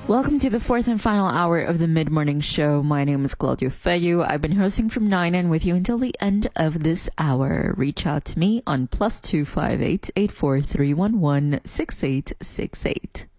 Welcome to the fourth and final hour of the mid-morning show. My name is Claudio Feyu. I've been hosting from 9 and with you until the end of this hour. Reach out to me on +258 84311 6868.